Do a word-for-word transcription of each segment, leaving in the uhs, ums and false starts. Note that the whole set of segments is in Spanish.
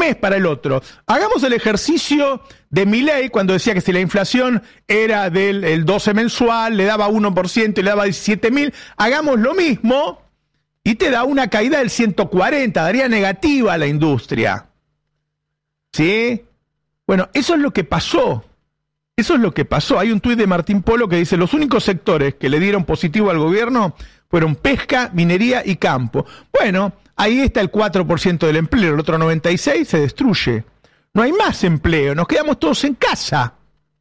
mes para el otro. Hagamos el ejercicio de Milei cuando decía que si la inflación era del el doce mensual, le daba uno por ciento y le daba diecisiete mil. Hagamos lo mismo y te da una caída del ciento cuarenta, daría negativa a la industria. ¿Sí? Bueno, eso es lo que pasó. Eso es lo que pasó. Hay un tuit de Martín Polo que dice: los únicos sectores que le dieron positivo al gobierno fueron pesca, minería y campo. Bueno, ahí está el cuatro por ciento del empleo, el otro noventa y seis por ciento se destruye. No hay más empleo, nos quedamos todos en casa.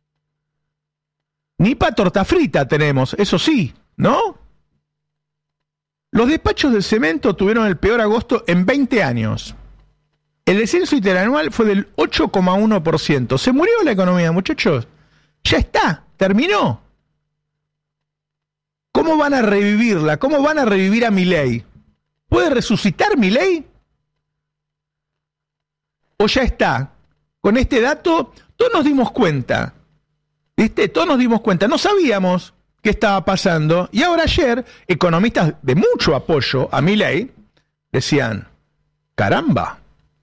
Ni pa' torta frita tenemos, eso sí, ¿no? Los despachos de cemento tuvieron el peor agosto en veinte años. El descenso interanual fue del ocho coma uno por ciento. ¿Se murió la economía, muchachos? Ya está, terminó. ¿Cómo van a revivirla? ¿Cómo van a revivir a Milei? ¿Puede resucitar Milei? ¿O ya está? Con este dato, todos nos dimos cuenta. ¿Viste? Todos nos dimos cuenta. No sabíamos qué estaba pasando. Y ahora ayer, economistas de mucho apoyo a Milei decían: caramba,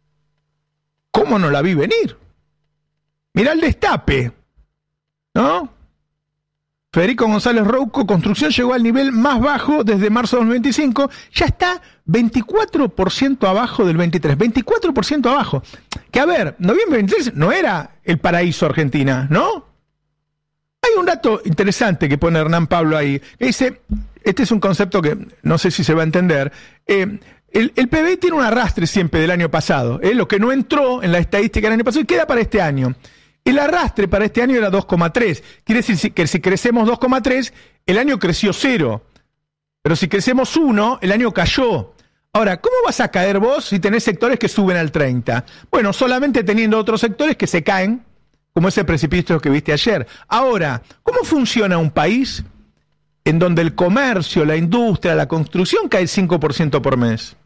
¿cómo no la vi venir? Mirá el destape, ¿no? Federico González Rouco, construcción llegó al nivel más bajo desde marzo de dos mil veinticinco, ya está veinticuatro por ciento abajo del veintitrés, veinticuatro por ciento abajo. Que a ver, noviembre veintitrés no era el paraíso Argentina, ¿no? Hay un dato interesante que pone Hernán Pablo ahí, que dice, este es un concepto que no sé si se va a entender, eh, el, el P B I tiene un arrastre siempre del año pasado, ¿eh? Lo que no entró en la estadística del año pasado y queda para este año. El arrastre para este año era dos coma tres. Quiere decir que si crecemos dos coma tres, el año creció cero. Pero si crecemos uno, el año cayó. Ahora, ¿cómo vas a caer vos si tenés sectores que suben al treinta? Bueno, solamente teniendo otros sectores que se caen, como ese precipicio que viste ayer. Ahora, ¿cómo funciona un país en donde el comercio, la industria, la construcción cae cinco por ciento por mes?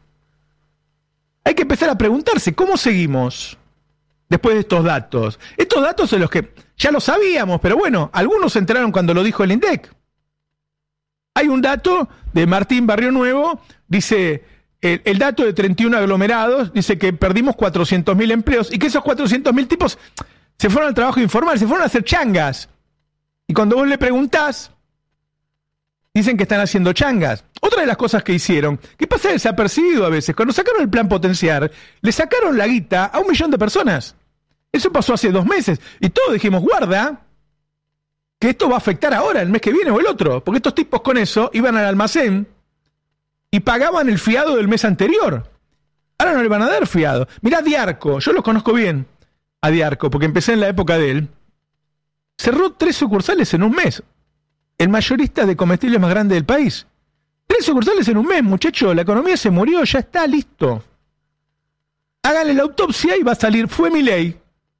Hay que empezar a preguntarse, ¿cómo seguimos después de estos datos? Estos datos son los que ya lo sabíamos, pero bueno, algunos se enteraron cuando lo dijo el INDEC. Hay un dato de Martín Barrio Nuevo, dice, el, el dato de treinta y uno aglomerados, dice que perdimos cuatrocientos mil empleos y que esos cuatrocientos mil tipos se fueron al trabajo informal, se fueron a hacer changas. Y cuando vos le preguntás, dicen que están haciendo changas. Otra de las cosas que hicieron, que pasa desapercibido a veces, cuando sacaron el plan Potenciar, le sacaron la guita a un millón de personas. Eso pasó hace dos meses. Y todos dijimos, guarda, que esto va a afectar ahora, el mes que viene o el otro. Porque estos tipos con eso iban al almacén y pagaban el fiado del mes anterior. Ahora no le van a dar fiado. Mirá Diarco, yo lo conozco bien a Diarco, porque empecé en la época de él. Cerró tres sucursales en un mes. El mayorista de comestibles más grande del país. Tres sucursales en un mes, muchacho. La economía se murió, ya está, listo. Háganle la autopsia y va a salir. Fue Milei.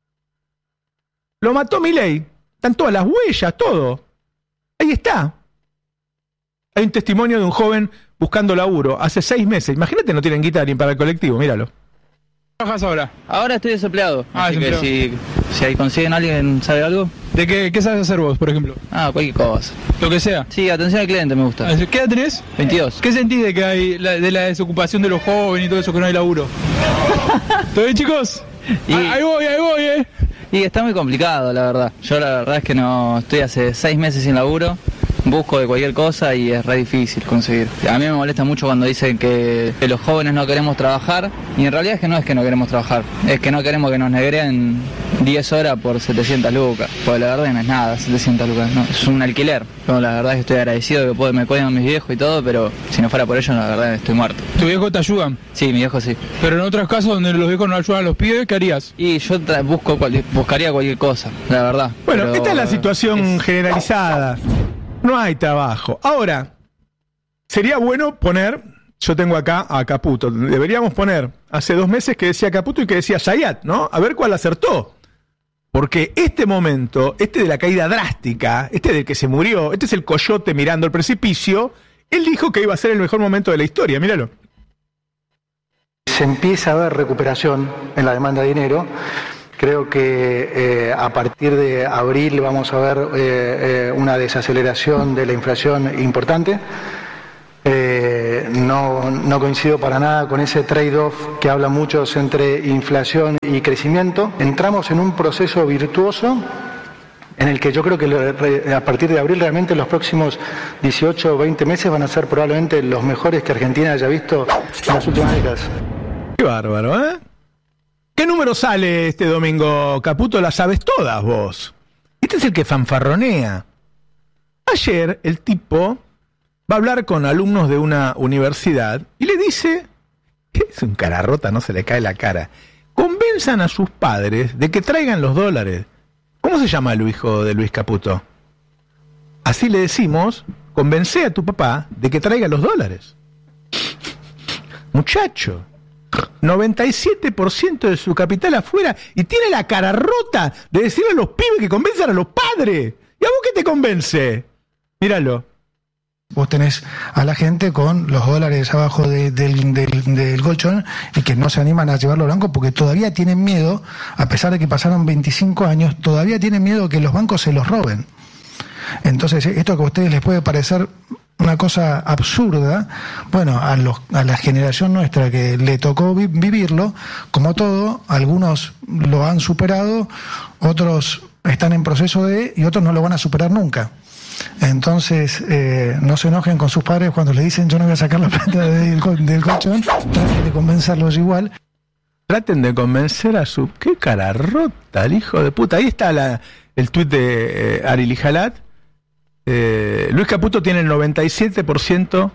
Lo mató Milei. Están todas las huellas, todo. Ahí está. Hay un testimonio de un joven buscando laburo. Hace seis meses. Imagínate, no tienen guita ni para el colectivo, míralo. ¿Qué trabajas ahora? Ahora estoy desempleado. Ah, así desempleado. que si, si ahí consiguen a alguien, ¿sabe algo? ¿De qué, qué sabes hacer vos, por ejemplo? Ah, cualquier cosa. Lo que sea. Sí, atención al cliente me gusta. ¿Qué edad tenés? veintidós. ¿Qué sentís de que hay la, de la desocupación de los jóvenes y todo eso, que no hay laburo? ¿Todo bien, chicos? Y- Ahí, ahí voy, ahí voy, eh. Y está muy complicado, la verdad. Yo la verdad es que no estoy hace seis meses sin laburo. Busco de cualquier cosa y es re difícil conseguir. A mí me molesta mucho cuando dicen que, que los jóvenes no queremos trabajar. Y en realidad es que no es que no queremos trabajar. Es que no queremos que nos negren diez horas por setecientas lucas. Porque la verdad no es nada, setecientas lucas. No, es un alquiler. Yo la verdad es que estoy agradecido de que puedo, me cuidan mis viejos y todo, pero si no fuera por ellos, la verdad estoy muerto. ¿Tu viejo te ayudan? Sí, mi viejo sí. Pero en otros casos donde los viejos no ayudan a los pibes, ¿qué harías? Y yo tra- busco cual- buscaría cualquier cosa, la verdad. Bueno, Pero esta es la situación es- generalizada. No hay trabajo. Ahora, sería bueno poner, yo tengo acá a Caputo, deberíamos poner hace dos meses que decía Caputo y que decía Zayat, ¿no? A ver cuál acertó. Porque este momento, este de la caída drástica, este del que se murió, este es el coyote mirando el precipicio, él dijo que iba a ser el mejor momento de la historia, míralo. Se empieza a ver recuperación en la demanda de dinero. Creo que eh, a partir de abril vamos a ver eh, eh, una desaceleración de la inflación importante. Eh, no no, no coincido para nada con ese trade-off que hablan muchos entre inflación y crecimiento. Entramos en un proceso virtuoso en el que yo creo que a partir de abril realmente los próximos dieciocho o veinte meses van a ser probablemente los mejores que Argentina haya visto en las últimas décadas. Qué bárbaro, ¿eh? ¿Qué número sale este domingo, Caputo? Las sabes todas vos. Este es el que fanfarronea. Ayer el tipo va a hablar con alumnos de una universidad y le dice, que es un cara rota, no se le cae la cara, convenzan a sus padres de que traigan los dólares. ¿Cómo se llama el hijo de Luis Caputo? Así le decimos, convence a tu papá de que traiga los dólares. Muchacho, noventa y siete por ciento de su capital afuera y tiene la cara rota de decirle a los pibes que convenzan a los padres. ¿Y a vos qué te convence? Míralo. Vos tenés a la gente con los dólares abajo de, del, del, del colchón y que no se animan a llevarlo al banco porque todavía tienen miedo, a pesar de que pasaron veinticinco años, todavía tienen miedo que los bancos se los roben. Entonces, esto que a ustedes les puede parecer una cosa absurda, bueno, a, los, a la generación nuestra que le tocó vi- vivirlo, como todo, algunos lo han superado, otros están en proceso de, y otros no lo van a superar nunca. Entonces, eh, no se enojen con sus padres cuando le dicen yo no voy a sacar la plata del, del colchón, traten de convencerlos igual. Traten de convencer a su... ¡Qué cara rota, el hijo de puta! Ahí está la, el tuit de eh, Ari Lijalat. Eh, Luis Caputo tiene el noventa y siete por ciento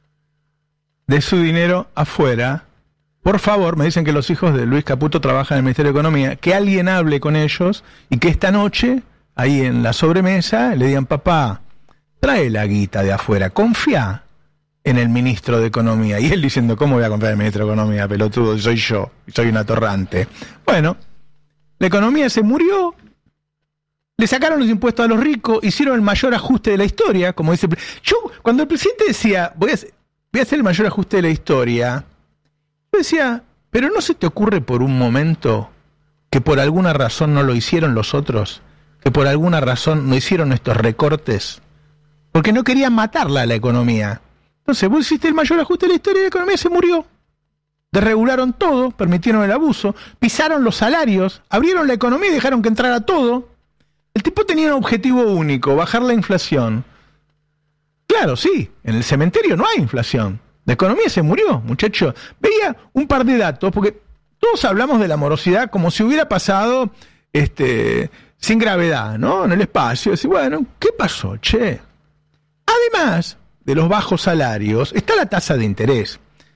de su dinero afuera. Por favor, me dicen que los hijos de Luis Caputo trabajan en el Ministerio de Economía, que alguien hable con ellos y que esta noche, ahí en la sobremesa, le digan, papá, trae la guita de afuera, confía en el ministro de Economía. Y él diciendo, ¿cómo voy a confiar en el ministro de Economía, pelotudo? Soy yo, soy un atorrante. Bueno, la economía se murió, le sacaron los impuestos a los ricos, hicieron el mayor ajuste de la historia, como dice... Yo, cuando el presidente decía, voy a, voy a hacer el mayor ajuste de la historia, yo decía, pero ¿no se te ocurre por un momento que por alguna razón no lo hicieron los otros? Que por alguna razón no hicieron estos recortes, porque no querían matarla a la economía. Entonces, vos hiciste el mayor ajuste de la historia y la economía se murió. Desregularon todo, permitieron el abuso, pisaron los salarios, abrieron la economía y dejaron que entrara todo. El tipo tenía un objetivo único, bajar la inflación. Claro, sí, en el cementerio no hay inflación. La economía se murió, muchacho. Veía un par de datos, porque todos hablamos de la morosidad como si hubiera pasado... este sin gravedad, ¿no? En el espacio. Decir, bueno, ¿qué pasó, che? Además de los bajos salarios, está la tasa de interés.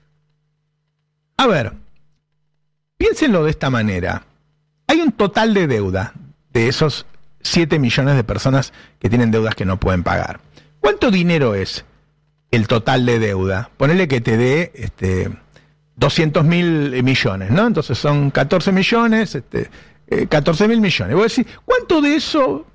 A ver, piénsenlo de esta manera. Hay un total de deuda de esos siete millones de personas que tienen deudas que no pueden pagar. ¿Cuánto dinero es el total de deuda? Ponele que te dé este, doscientos mil millones, ¿no? Entonces son catorce millones... Este, Eh, catorce mil millones. Voy a decir, ¿cuánto de eso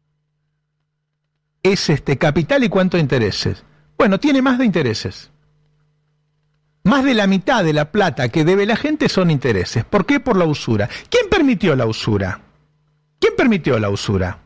es este capital y cuánto intereses? Bueno, tiene más de intereses. Más de la mitad de la plata que debe la gente son intereses. ¿Por qué? Por la usura. ¿Quién permitió la usura? ¿Quién permitió la usura?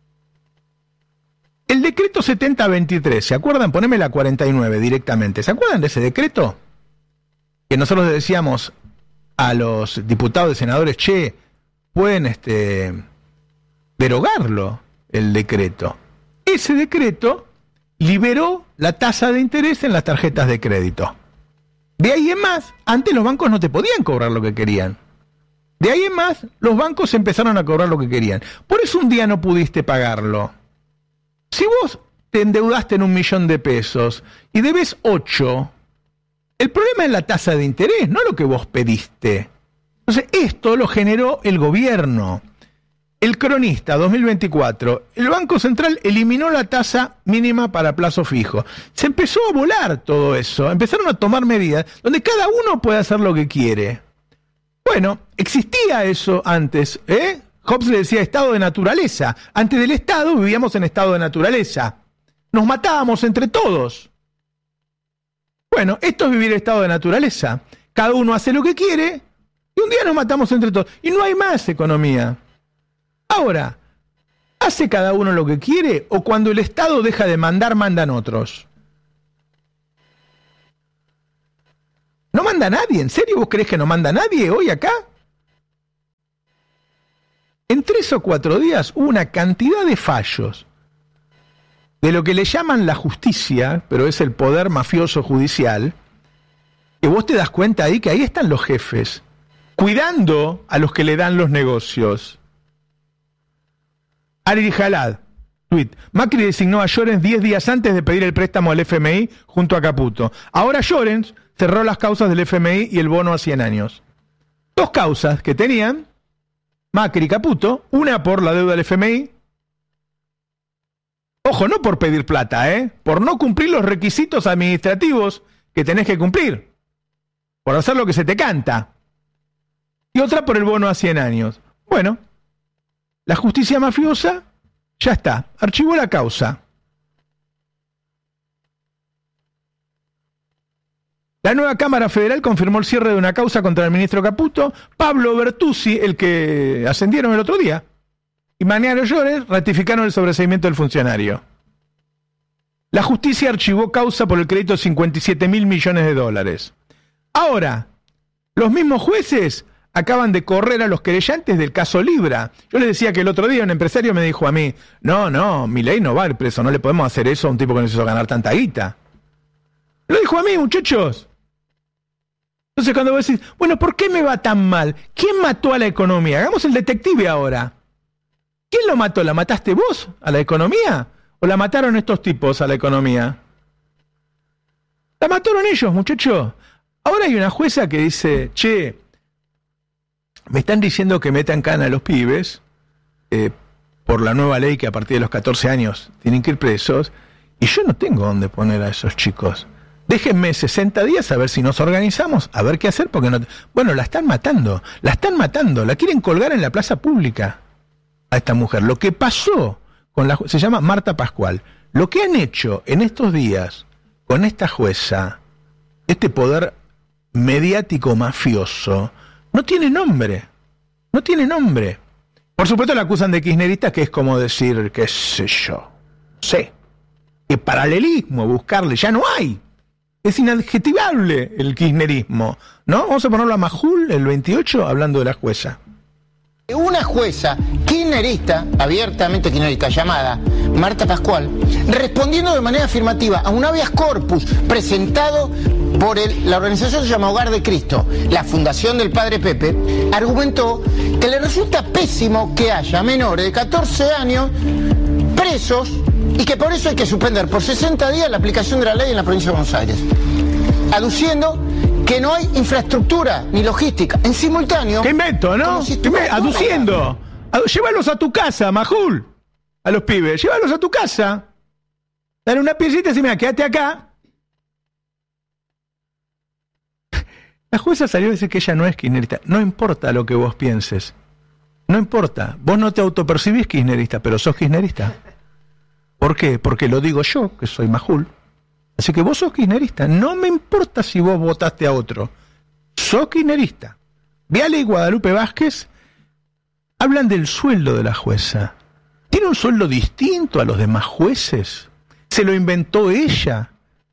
El decreto setenta veintitrés, ¿se acuerdan? Poneme la cuarenta y nueve directamente. ¿Se acuerdan de ese decreto? Que nosotros le decíamos a los diputados y senadores, che, pueden este, derogarlo, el decreto. Ese decreto liberó la tasa de interés en las tarjetas de crédito. De ahí en más, antes los bancos no te podían cobrar lo que querían. De ahí en más, los bancos empezaron a cobrar lo que querían. Por eso un día no pudiste pagarlo. Si vos te endeudaste en un millón de pesos y debes ocho, el problema es la tasa de interés, no lo que vos pediste. Entonces, esto lo generó el gobierno. El Cronista, dos mil veinticuatro, el Banco Central eliminó la tasa mínima para plazo fijo. Se empezó a volar todo eso, empezaron a tomar medidas donde cada uno puede hacer lo que quiere. Bueno, existía eso antes, ¿eh? Hobbes le decía estado de naturaleza. Antes del Estado vivíamos en estado de naturaleza. Nos matábamos entre todos. Bueno, esto es vivir en estado de naturaleza. Cada uno hace lo que quiere y un día nos matamos entre todos. Y no hay más economía. Ahora, ¿hace cada uno lo que quiere o cuando el Estado deja de mandar, mandan otros? No manda nadie, ¿en serio vos creés que no manda nadie hoy acá? En tres o cuatro días hubo una cantidad de fallos de lo que le llaman la justicia, pero es el poder mafioso judicial, que vos te das cuenta ahí que ahí están los jefes, cuidando a los que le dan los negocios. Ari Jalad, tweet. Macri designó a Llorens diez días antes de pedir el préstamo al F M I junto a Caputo. Ahora Llorens cerró las causas del F M I y el bono a cien años. Dos causas que tenían Macri y Caputo, una por la deuda del F M I. Ojo, no por pedir plata, ¿eh? Por no cumplir los requisitos administrativos que tenés que cumplir. Por hacer lo que se te canta. Y otra por el bono a cien años. Bueno, la justicia mafiosa ya está, archivó la causa. La nueva Cámara Federal confirmó el cierre de una causa contra el ministro Caputo, Pablo Bertuzzi, el que ascendieron el otro día, y Mariano Llorens ratificaron el sobreseimiento del funcionario. La justicia archivó causa por el crédito de cincuenta y siete mil millones de dólares. Ahora, los mismos jueces acaban de correr a los querellantes del caso Libra. Yo les decía que el otro día un empresario me dijo a mí, no, no, Milei no va a ir preso, no le podemos hacer eso a un tipo que nos hizo ganar tanta guita. Lo dijo a mí, muchachos. Entonces cuando vos decís, bueno, ¿por qué me va tan mal? ¿Quién mató a la economía? Hagamos el detective ahora. ¿Quién lo mató? ¿La mataste vos a la economía? ¿O la mataron estos tipos a la economía? La mataron ellos, muchachos. Ahora hay una jueza que dice, che, me están diciendo que metan cana a los pibes eh, por la nueva ley que a partir de los catorce años tienen que ir presos, y yo no tengo dónde poner a esos chicos. Déjenme sesenta días a ver si nos organizamos, a ver qué hacer, porque no... Bueno, la están matando, la están matando, la quieren colgar en la plaza pública a esta mujer. Lo que pasó con la... se llama Marta Pascual. Lo que han hecho en estos días con esta jueza, este poder mediático mafioso, no tiene nombre, no tiene nombre. Por supuesto la acusan de kirchnerista, que es como decir, qué sé yo, sé, que paralelismo buscarle, ya no hay. Es inadjetivable el kirchnerismo, ¿no? Vamos a ponerlo a Majul, el veintiocho, hablando de la jueza. Una jueza kirchnerista, abiertamente kirchnerista, llamada Marta Pascual, respondiendo de manera afirmativa a un habeas corpus presentado por el, la organización se llama Hogar de Cristo, la fundación del padre Pepe, argumentó que le resulta pésimo que haya menores de catorce años presos y que por eso hay que suspender por sesenta días la aplicación de la ley en la provincia de Buenos Aires, aduciendo que no hay infraestructura ni logística. En simultáneo... ¿Qué invento, no? Si aduciendo. Ad, llévalos a tu casa, Majul. A los pibes. Llévalos a tu casa. Dale una piecita y decime, mira, quédate acá. La jueza salió a decir que ella no es kirchnerista. No importa lo que vos pienses. No importa. Vos no te autopercibís kirchnerista, pero sos kirchnerista. ¿Por qué? Porque lo digo yo, que soy Majul. Así que vos sos kirchnerista. No me importa si vos votaste a otro. Sos kirchnerista. Viale y Guadalupe Vázquez hablan del sueldo de la jueza. ¿Tiene un sueldo distinto a los demás jueces? ¿Se lo inventó ella?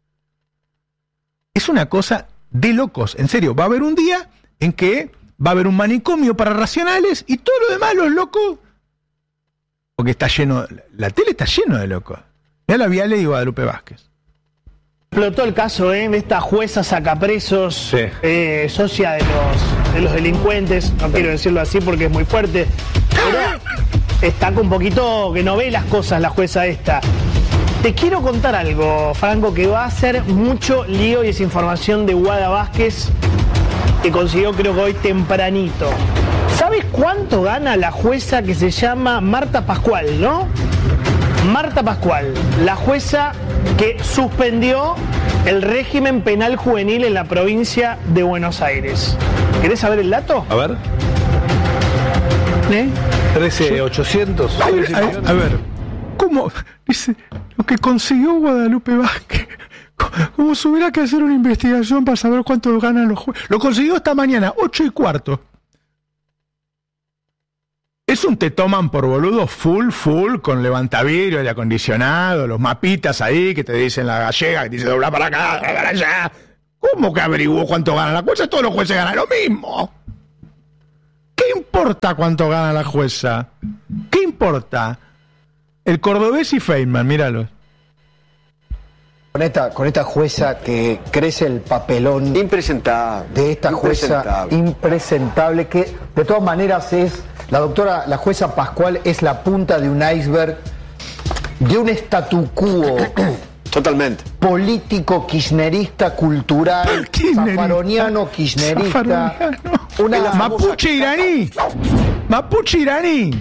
Es una cosa de locos. En serio, va a haber un día en que va a haber un manicomio para racionales y todo lo demás, los locos... Porque está lleno... La tele está lleno de locos. Mirá la Viale y Guadalupe Vázquez. Explotó el caso ¿eh? de esta jueza sacapresos, sí. eh, socia de los, de los delincuentes, no quiero decirlo así porque es muy fuerte, pero está con un poquito que no ve las cosas la jueza esta. Te quiero contar algo, Franco, que va a hacer mucho lío y es información de Guada Vázquez, que consiguió creo que hoy tempranito. ¿Sabes cuánto gana la jueza que se llama Marta Pascual, no? Marta Pascual, la jueza que suspendió el régimen penal juvenil en la provincia de Buenos Aires. ¿Querés saber el dato? A ver. ¿Eh? trece mil ochocientos. A ver, a, a ver, ¿cómo? Dice, lo que consiguió Guadalupe Vázquez, como si hubiera que hacer una investigación para saber cuánto ganan los jueces. Lo consiguió esta mañana, ocho y cuarto. Es un te toman por boludo full, full, con levantavidrio, aire acondicionado, los mapitas ahí que te dicen la gallega, que te dice dobla para acá, dobla para allá. ¿Cómo que averiguó cuánto gana la jueza? Todos los jueces ganan lo mismo. ¿Qué importa cuánto gana la jueza? ¿Qué importa? El cordobés y Feynman, míralos. Con esta, con esta jueza que crece el papelón impresentable de esta jueza impresentable, que de todas maneras es, la doctora, la jueza Pascual es la punta de un iceberg de un statu quo totalmente político, kirchnerista, cultural, zafaroniano, kirchnerista, una mapuche iraní, mapuche iraní.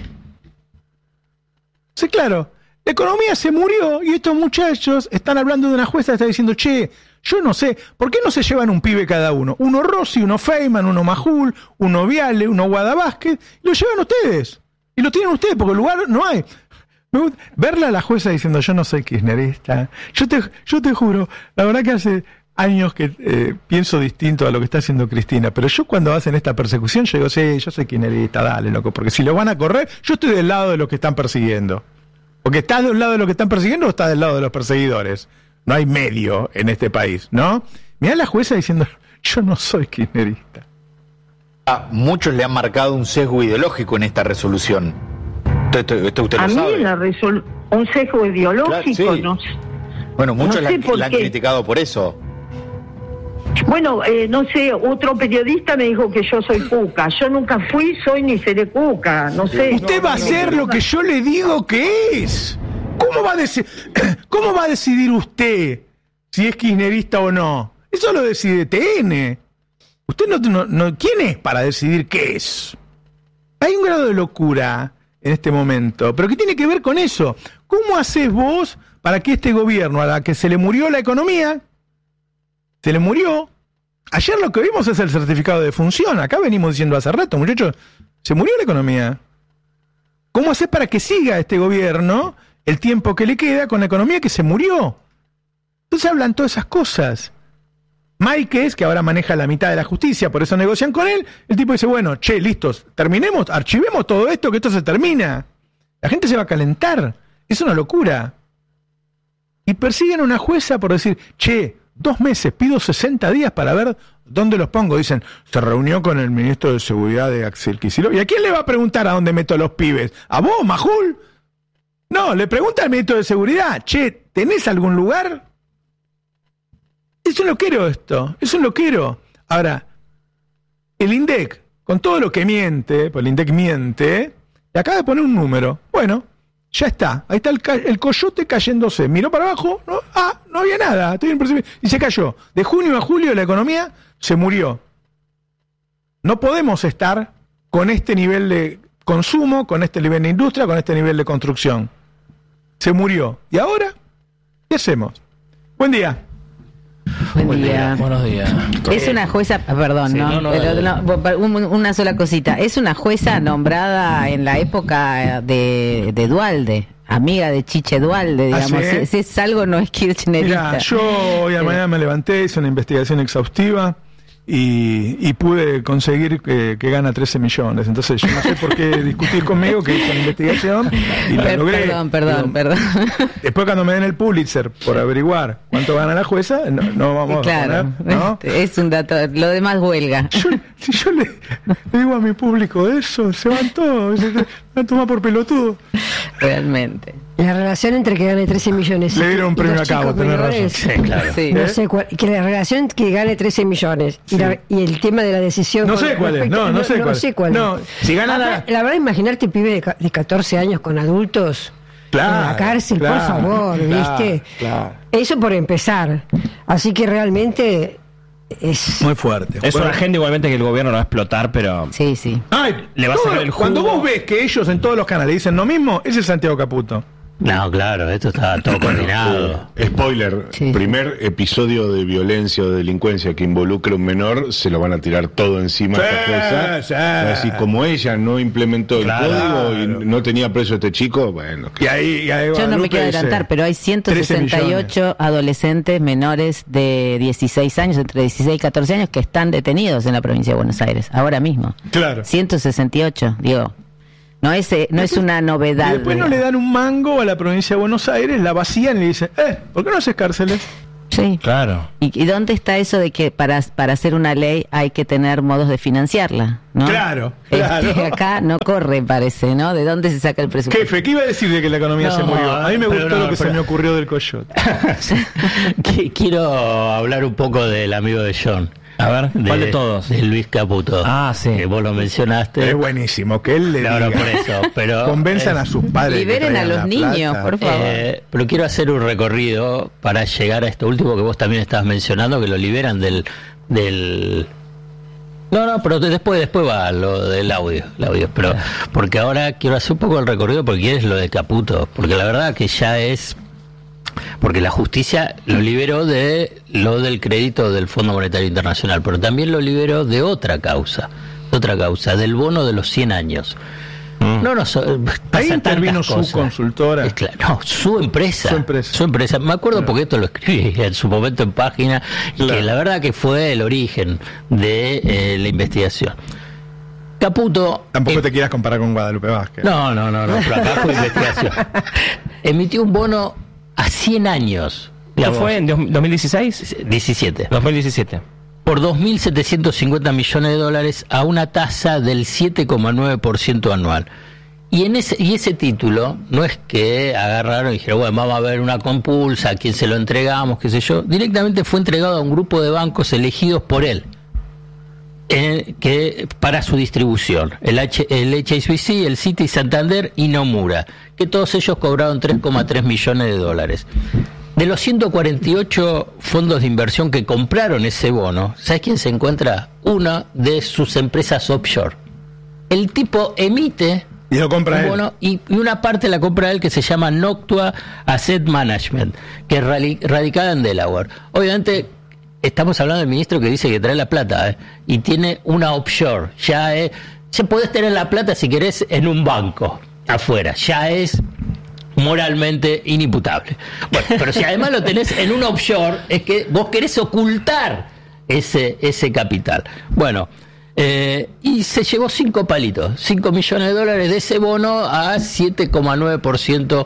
Sí, claro. La economía se murió y estos muchachos están hablando de una jueza que está diciendo, che, yo no sé, ¿por qué no se llevan un pibe cada uno? Uno Rossi, uno Feynman, uno Majul, uno Viale, uno Guadavázquez, y lo llevan ustedes. Y lo tienen ustedes, porque el lugar no hay. Verla a la jueza diciendo, yo no soy kirchnerista. Yo te, yo te juro, la verdad que hace años que eh, pienso distinto a lo que está haciendo Cristina, pero yo cuando hacen esta persecución, yo digo, sí, yo soy kirchnerista, dale, loco, porque si lo van a correr, yo estoy del lado de los que están persiguiendo. Porque estás del lado de los que están persiguiendo o estás del lado de los perseguidores. No hay medio en este país, ¿no? Mirá la jueza diciendo, yo no soy kirchnerista. A muchos le han marcado un sesgo ideológico en esta resolución. Esto, esto usted lo a sabe. mí la resol- un sesgo ideológico, claro, sí. no Bueno, muchos no sé la, la han qué. criticado por eso. Bueno, eh, no sé, otro periodista me dijo que yo soy cuca. Yo nunca fui, soy ni seré cuca, no sé. Usted va a hacer lo que yo le digo que es. ¿Cómo va a decidir, cómo va a decidir usted si es kirchnerista o no? Eso lo decide T N. Usted no, no, no, ¿quién es para decidir qué es? Hay un grado de locura en este momento, pero ¿qué tiene que ver con eso? ¿Cómo haces vos para que este gobierno, a la que se le murió la economía, se le murió? Ayer lo que vimos es el certificado de función. Acá venimos diciendo hace rato, muchachos, se murió la economía. ¿Cómo haces para que siga este gobierno el tiempo que le queda con la economía que se murió? Entonces hablan todas esas cosas. Máiquez, que ahora maneja la mitad de la justicia, por eso negocian con él, el tipo dice, bueno, che, listos, terminemos, archivemos todo esto, que esto se termina. La gente se va a calentar. Es una locura. Y persiguen a una jueza por decir, che, dos meses, pido sesenta días para ver dónde los pongo. Dicen, se reunió con el ministro de Seguridad de Axel Kicillof. ¿Y a quién le va a preguntar a dónde meto a los pibes? ¿A vos, Majul? No, le pregunta al ministro de Seguridad, che, ¿tenés algún lugar? Es un loquero esto, es un loquero. Ahora, el INDEC, con todo lo que miente, pues el INDEC miente, le acaba de poner un número. Bueno, ya está, ahí está el, ca- el coyote cayéndose. Miró para abajo, ¿no? Ah, no había nada, estoy en percibi- y se cayó. De junio a julio la economía se murió. No podemos estar con este nivel de consumo, con este nivel de industria, con este nivel de construcción. Se murió. ¿Y ahora? ¿Qué hacemos? Buen día. Buen, Buen día. día. Buenos días. Es una jueza, perdón, sí, ¿no? No, no, Pero, no, una sola cosita. Es una jueza nombrada en la época de, de Duhalde, amiga de Chiche Duhalde, digamos. ¿Ah, sí? si, si es algo, no es kirchnerista. Mirá, yo hoy a la mañana me levanté, hice una investigación exhaustiva y, y pude conseguir que, que gana trece millones. Entonces yo no sé por qué discutir conmigo, que hice una investigación y la logré. Perdón, perdón, Digo, perdón. Después cuando me den el Pulitzer por averiguar cuánto gana la jueza, no, no vamos claro, a poner, ¿no? Es un dato, lo demás huelga. Yo, si yo le, le digo a mi público eso, se van todos, se van a tomar por pelotudo. Realmente. La relación entre que gane trece millones le dieron un premio a cabo, tenés razón. Sí, claro. Sí. No sé cuál, que la relación que gane trece millones y, sí. la, y el tema de la decisión. No sé cuál es, no, no, no sé no, cuál. No sé cuál. No, si gana la, la verdad, imaginarte un pibe de, de catorce años con adultos claro, en la cárcel, claro, por favor, claro, ¿viste? Claro. Eso por empezar. Así que realmente es muy fuerte. Es bueno. una agenda igualmente que el gobierno no va a explotar, pero sí, sí. Ay, le va a sacar el jugo. Cuando vos ves que ellos en todos los canales dicen lo mismo, ese es Santiago Caputo. No, claro, esto está todo coordinado. Eh, spoiler, sí. Primer episodio de violencia o de delincuencia que involucre a un menor, se lo van a tirar todo encima sí, a esta jueza. Sí. Así como ella no implementó el claro, código y no tenía preso a este chico, bueno. Y ahí, y ahí yo no me quiero adelantar, pero hay ciento sesenta y ocho adolescentes menores de dieciséis años, entre dieciséis y catorce años, que están detenidos en la provincia de Buenos Aires, ahora mismo. Claro. ciento sesenta y ocho, digo. No es, no es una novedad. Y después no le dan un mango a la provincia de Buenos Aires, la vacían y le dicen, eh, ¿por qué no haces cárceles? Sí. Claro. ¿Y, y dónde está eso de que para, para hacer una ley hay que tener modos de financiarla? ¿no? Claro, Este, claro. acá no corre, parece, ¿no? ¿De dónde se saca el presupuesto? Jefe, ¿qué iba a decir de que la economía No, se murió? A mí me pero gustó no, lo que pero- se me ocurrió del coyote. Qui- Quiero hablar un poco del amigo de John. A ver, ¿cuál de todos? De Luis Caputo. Ah, sí. Que vos lo mencionaste. Es buenísimo, que él le No, diga. no, por eso, pero Convenzan es- a sus padres. que Liberen a traigan los la niños, plata. por favor. Eh, pero quiero hacer un recorrido para llegar a esto último que vos también estabas mencionando, que lo liberan del... del... No, no, pero después después va lo del audio, el audio, pero porque ahora quiero hacer un poco el recorrido porque es lo de Caputo, porque la verdad que ya es... Porque la justicia lo liberó de lo del crédito del Fondo Monetario Internacional, pero también lo liberó de otra causa, de otra causa, del bono de los cien años. Mm. No, no, so, Ahí pasa intervino tantas su cosas. consultora. Es claro, no, su empresa, Su empresa. su empresa. Me acuerdo Claro. porque esto lo escribí en su momento en página, y Claro. que la verdad que fue el origen de eh, la investigación. Caputo... Tampoco eh, te quieras comparar con Guadalupe Vázquez. no, no, no, no, pero acá fue investigación. Emitió un bono a cien años. ¿Esto digamos, fue en dos mil dieciséis? diecisiete. dos mil diecisiete. Por dos mil setecientos cincuenta millones de dólares a una tasa del siete coma nueve por ciento anual. Y en ese y ese título no es que agarraron y dijeron, bueno, vamos a ver una compulsa, a quién se lo entregamos, qué sé yo. Directamente fue entregado a un grupo de bancos elegidos por él. Eh, que para su distribución, el, H, el H S B C, el Citi, Santander y Nomura, que todos ellos cobraron tres coma tres millones de dólares. De los ciento cuarenta y ocho fondos de inversión que compraron ese bono, ¿sabes quién se encuentra? Una de sus empresas offshore. El tipo emite Y lo compra un él. bono y, y una parte la compra él, que se llama Noctua Asset Management, que es rali- radicada en Delaware. Obviamente estamos hablando del ministro que dice que trae la plata, ¿eh? Y tiene una offshore. Ya es, ya podés tener la plata si querés en un banco afuera. Ya es moralmente inimputable. Bueno, pero si además lo tenés en un offshore, es que vos querés ocultar ese, ese capital. Bueno, eh, y se llevó cinco palitos, cinco millones de dólares de ese bono a siete coma nueve por ciento,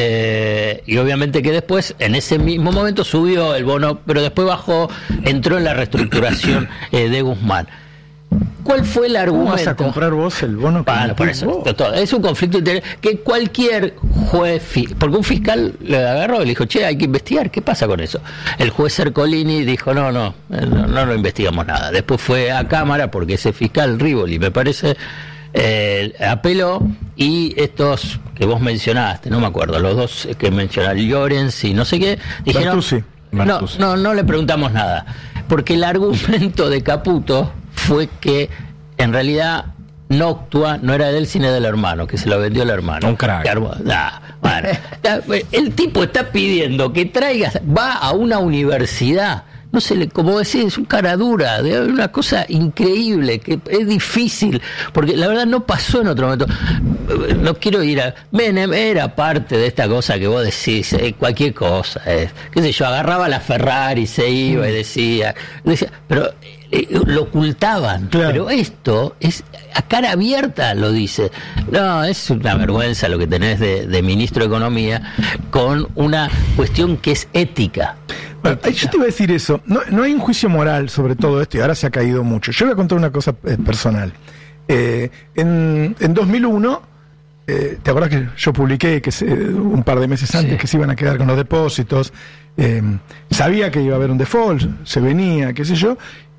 eh, y obviamente que después, en ese mismo momento subió el bono, pero después bajó, entró en la reestructuración eh, de Guzmán. ¿Cuál fue el ¿Cómo argumento? vas a comprar vos el bono? que Bueno, por emitís eso, vos? todo. Es un conflicto de interés que cualquier juez, fi- porque un fiscal le agarró y le dijo, che, hay que investigar, ¿qué pasa con eso? El juez Ercolini dijo, no, no, eh, no, no lo investigamos nada. Después fue a Cámara, porque ese fiscal, Rivoli, me parece, eh, apeló, y estos que vos mencionaste, no me acuerdo, los dos que mencionaste, Llorens y no sé qué, dijeron, Bertuzzi. no, Bertuzzi. no, no le preguntamos nada, porque el argumento de Caputo fue que en realidad Noctua no era de él sino del hermano, que se lo vendió el hermano. Un crack. Que armó- nah, bueno, está- el tipo está pidiendo que traigas, va a una universidad, no sé, le- como decís, es un cara dura, de una cosa increíble, que es difícil, porque la verdad no pasó en otro momento. No quiero ir a... Menem era parte de esta cosa que vos decís, eh, cualquier cosa, eh, qué sé yo, agarraba la Ferrari, se iba y decía, decía pero eh, lo ocultaban, Claro. pero esto es a cara abierta, lo dice. No, es una vergüenza lo que tenés de, de ministro de Economía con una cuestión que es ética. Bueno, yo te iba a decir eso. No, no hay un juicio moral sobre todo esto y ahora se ha caído mucho. Yo voy a contar una cosa eh, personal. Eh, en, en dos mil uno, eh, ¿te acuerdas que yo publiqué que se- un par de meses antes Sí. que se iban a quedar con los depósitos? Eh, sabía que iba a haber un default, se venía, qué sé yo,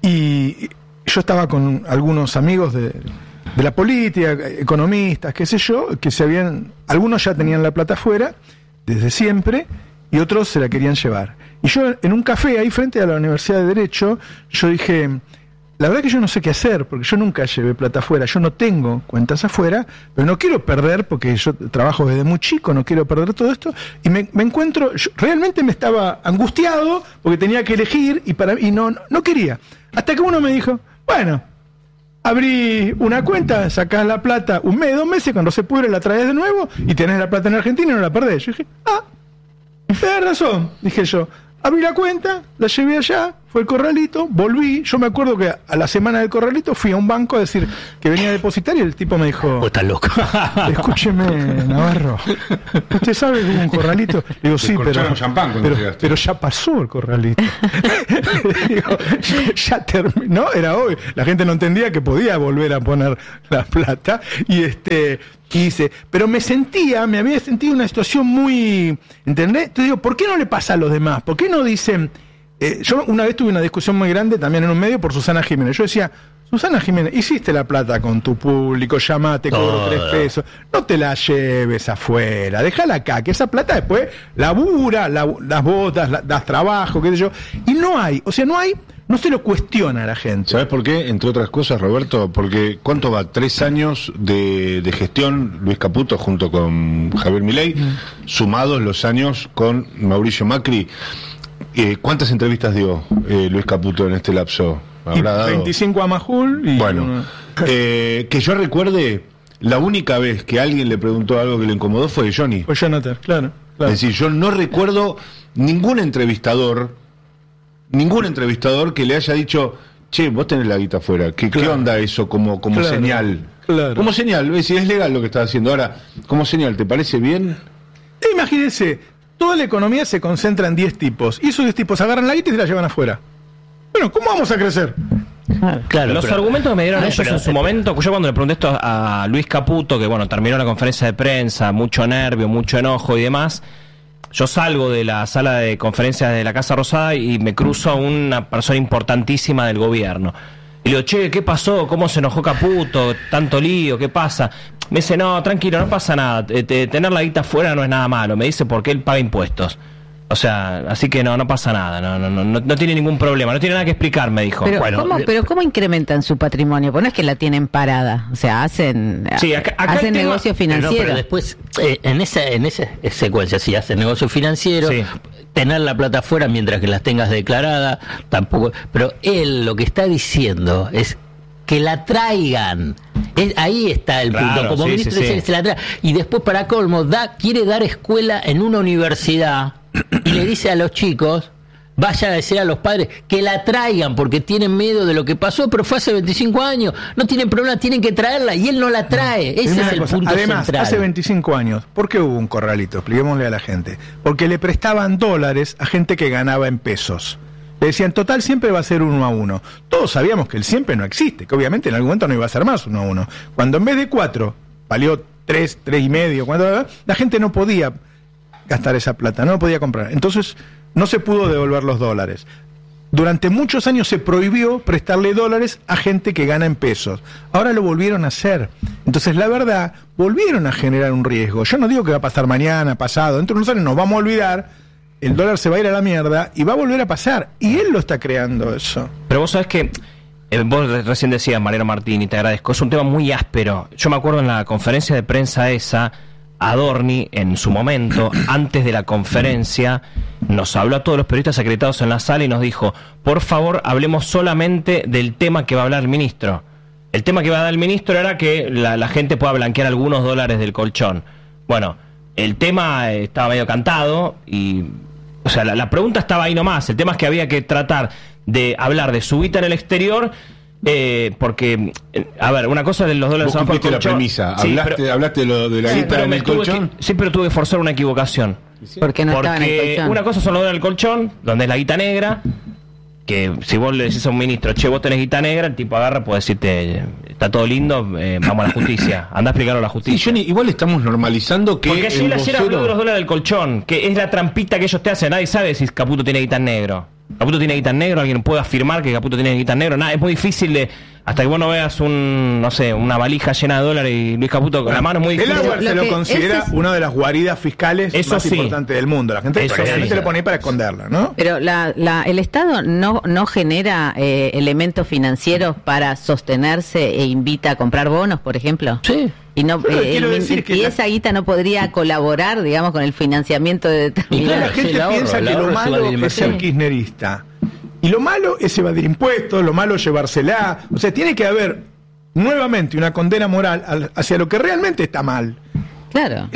y yo estaba con algunos amigos de, de la política, economistas, qué sé yo, que se habían, algunos ya tenían la plata afuera desde siempre y otros se la querían llevar. Y yo en un café ahí frente a la Universidad de Derecho, yo dije, la verdad que yo no sé qué hacer, porque yo nunca llevé plata afuera, yo no tengo cuentas afuera, pero no quiero perder, porque yo trabajo desde muy chico, no quiero perder todo esto, y me, me encuentro, yo realmente me estaba angustiado, porque tenía que elegir, y para y no, no quería. Hasta que uno me dijo, bueno, abrí una cuenta, sacás la plata un mes, dos meses, cuando se pudre la traes de nuevo, y tenés la plata en Argentina y no la perdés. Yo dije, ah, tenés razón, dije yo. Abrí la cuenta, la llevé allá, fue el corralito, volví, yo me acuerdo que a la semana del corralito fui a un banco a decir que venía a depositar y el tipo me dijo, estás loco. Escúcheme, Navarro, ¿usted sabe que hubo un corralito? Le digo, sí, pero, champán pero, pero ya pasó el corralito. Le digo, ya terminó, era hoy. La gente no entendía que podía volver a poner la plata y este... Y dice, pero me sentía, me había sentido una situación muy, ¿entendés? Te digo, ¿por qué no le pasa a los demás? ¿Por qué no dicen? Eh, yo una vez tuve una discusión muy grande también en un medio por Susana Jiménez. Yo decía, Susana Jiménez, hiciste la plata con tu público, llamate, cobro tres pesos, no te la lleves afuera, déjala acá, que esa plata después labura, la, las botas, la, das trabajo, qué sé yo, y no hay, o sea, no hay... No se lo cuestiona a la gente. ¿Sabes por qué? Entre otras cosas, Roberto, porque ¿cuánto va? Tres años de, de gestión Luis Caputo junto con Javier Milei, mm. sumados los años con Mauricio Macri. Eh, ¿Cuántas entrevistas dio eh, Luis Caputo en este lapso? ¿Habrá dado? veinticinco a Majul y... Bueno, eh, que yo recuerde, la única vez que alguien le preguntó algo que le incomodó fue Johnny. Fue Jonathan, claro, claro. Es decir, yo no recuerdo ningún entrevistador Ningún entrevistador que le haya dicho, che, vos tenés la guita afuera, ¿qué, claro. ¿qué onda eso como, como claro, señal? Claro. Como señal, es, es legal lo que estás haciendo. Ahora, como señal, ¿te parece bien? Imagínense, toda la economía se concentra en diez tipos, y esos diez tipos agarran la guita y se la llevan afuera. Bueno, ¿cómo vamos a crecer? Claro, los pero, argumentos que me dieron no, ellos pero, en su momento, yo cuando le pregunté esto a Luis Caputo, que bueno, terminó la conferencia de prensa, mucho nervio, mucho enojo y demás... Yo salgo de la sala de conferencias de la Casa Rosada y me cruzo a una persona importantísima del gobierno. Y le digo, che, ¿qué pasó? ¿Cómo se enojó Caputo? ¿Tanto lío? ¿Qué pasa? Me dice, no, tranquilo, no pasa nada. Tener la guita afuera no es nada malo. Me dice, porque él paga impuestos. O sea, así que no, no pasa nada, no, no, no, no tiene ningún problema, no tiene nada que explicar, me dijo. Pero, bueno, ¿cómo, pero ¿cómo incrementan su patrimonio? Porque no es que la tienen parada, o sea, hacen, sí, acá, acá hacen negocios financieros. Pero, no, pero después, eh, en esa en esa secuencia, si hacen negocio financiero, sí. tener la plata afuera mientras que las tengas declarada, tampoco. Pero él lo que está diciendo es que la traigan. Es, ahí está el claro, punto. Como sí, ministro sí, dice sí. que se la trae. Y después, para colmo, da, quiere dar escuela en una universidad y le dice a los chicos, vayan a decir a los padres que la traigan porque tienen miedo de lo que pasó, pero fue hace veinticinco años, no tienen problema, tienen que traerla y él no la trae. No, ese es el cosa. punto Además, central. hace veinticinco años, ¿por qué hubo un corralito? Expliquémosle a la gente. Porque le prestaban dólares a gente que ganaba en pesos. Le decían, total, siempre va a ser uno a uno. Todos sabíamos que el siempre no existe, que obviamente en algún momento no iba a ser más uno a uno. Cuando en vez de cuatro valió tres, tres y medio, cuando, la gente no podía gastar esa plata, no podía comprar. Entonces no se pudo devolver los dólares. Durante muchos años se prohibió prestarle dólares a gente que gana en pesos. Ahora lo volvieron a hacer. Entonces, la verdad, volvieron a generar un riesgo. Yo no digo que va a pasar mañana, pasado, dentro de unos años nos vamos a olvidar, el dólar se va a ir a la mierda y va a volver a pasar. Y él lo está creando eso. Pero vos sabés que, eh, vos recién decías, Mariano Martín, y te agradezco, es un tema muy áspero. Yo me acuerdo en la conferencia de prensa esa, Adorni, en su momento, antes de la conferencia, nos habló a todos los periodistas acreditados en la sala y nos dijo, por favor, hablemos solamente del tema que va a hablar el ministro. El tema que va a dar el ministro era que la, la gente pueda blanquear algunos dólares del colchón. Bueno, el tema estaba medio cantado y... O sea, la, la pregunta estaba ahí nomás. El tema es que había que tratar de hablar de su guita en el exterior... Eh, porque, a ver, una cosa de los dólares abajo del colchón. La premisa, sí, hablaste, pero, hablaste de, lo, de la sí, guita en el colchón. Que, sí, pero tuve que forzar una equivocación. Porque no estaba en el colchón. Una cosa son los dólares del colchón, donde es la guita negra, que si vos le decís a un ministro, che, vos tenés guita negra, el tipo agarra, puede decirte, está todo lindo, eh, vamos a la justicia, anda a explicarlo a la justicia. Sí, Johnny, igual estamos normalizando que... Porque ayer, ayer habló de los dólares del colchón, que es la trampita que ellos te hacen, nadie sabe si Caputo tiene guita en negro. Caputo tiene guita en negro, alguien puede afirmar que Caputo tiene guita en negro, nada, es muy difícil de, hasta que vos no veas un, no sé, una valija llena de dólares y Luis Caputo con la mano es muy difícil. El agua se lo, lo considera es... una de las guaridas fiscales eso más sí. importantes del mundo, la gente realmente sí. le pone ahí para esconderla, ¿no? Pero la, la, el Estado no, no genera eh, elementos financieros para sostenerse e invita a comprar bonos, por ejemplo. Sí. Y no eh, el, y, y esa guita no podría colaborar, digamos, con el financiamiento de determinados. La gente ahorro, piensa que lo malo es ser kirchnerista. Y lo malo es evadir impuestos, lo malo es llevársela. O sea, tiene que haber nuevamente una condena moral hacia lo que realmente está mal. Claro.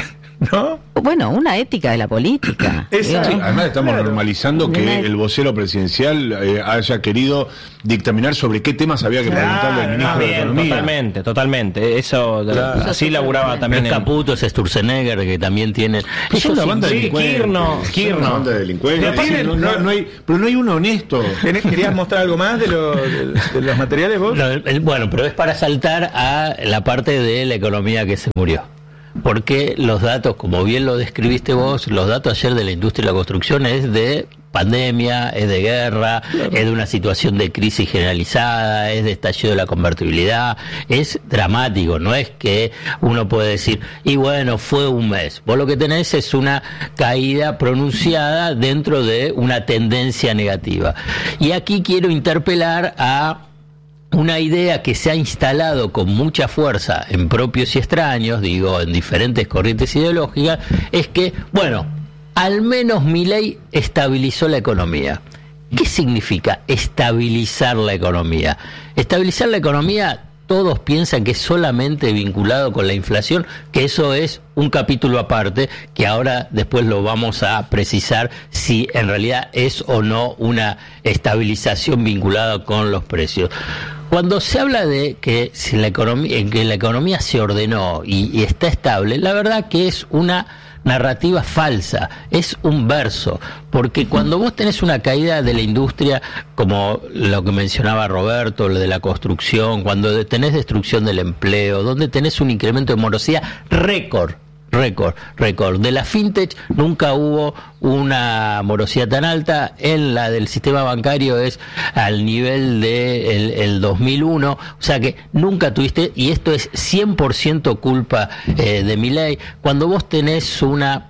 ¿no? Bueno, una ética de la política. Sí, además estamos claro. normalizando que una... el vocero presidencial eh, haya querido dictaminar sobre qué temas había que claro, preguntarle al ministro bien, de Economía. Totalmente, totalmente. Eso claro. así laburaba también. Es Caputo, es Sturzenegger, que también tiene. Es una banda de sí, delincuentes. Kirno, Kirno. Una banda de delincuentes. Tienen, no, no, no hay, pero no hay uno honesto. ¿Querías mostrar algo más de, lo, de, de los materiales vos? No, el, bueno, pero es para saltar a la parte de la economía que se murió. Porque los datos, como bien lo describiste vos, los datos ayer de la industria y la construcción es de pandemia, es de guerra, claro. es de una situación de crisis generalizada, es de estallido de la convertibilidad, es dramático, no es que uno puede decir, y bueno, fue un mes. Vos lo que tenés es una caída pronunciada dentro de una tendencia negativa. Y aquí quiero interpelar a una idea que se ha instalado con mucha fuerza en propios y extraños, digo, en diferentes corrientes ideológicas, es que, bueno, al menos Milei estabilizó la economía. ¿Qué significa estabilizar la economía? Estabilizar la economía, todos piensan que es solamente vinculado con la inflación, que eso es un capítulo aparte, que ahora después lo vamos a precisar si en realidad es o no una estabilización vinculada con los precios. Cuando se habla de que, si la economía, que la economía se ordenó y, y está estable, la verdad que es una narrativa falsa, es un verso, porque cuando vos tenés una caída de la industria, como lo que mencionaba Roberto, lo de la construcción, cuando tenés destrucción del empleo, donde tenés un incremento de morosidad récord, récord, récord. De la fintech nunca hubo una morosidad tan alta, en la del sistema bancario es al nivel de el, el dos mil uno, o sea que nunca tuviste, y esto es cien por ciento culpa eh, de Milei. Cuando vos tenés una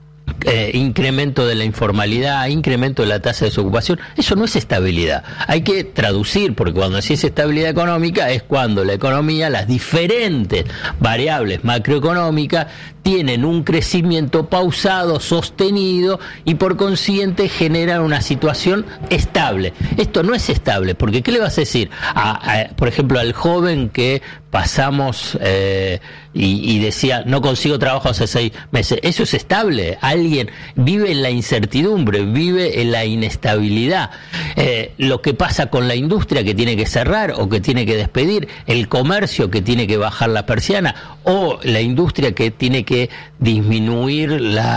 Eh, incremento de la informalidad, incremento de la tasa de desocupación, eso no es estabilidad. Hay que traducir, porque cuando decís estabilidad económica es cuando la economía, las diferentes variables macroeconómicas tienen un crecimiento pausado, sostenido, y por consiguiente generan una situación estable. Esto no es estable, porque ¿qué le vas a decir? A, a, por ejemplo, al joven que pasamos eh, y, y decía, no consigo trabajo hace seis meses. ¿Eso es estable? Alguien vive en la incertidumbre, vive en la inestabilidad. Eh, lo que pasa con la industria que tiene que cerrar o que tiene que despedir, el comercio que tiene que bajar la persiana, o la industria que tiene que disminuir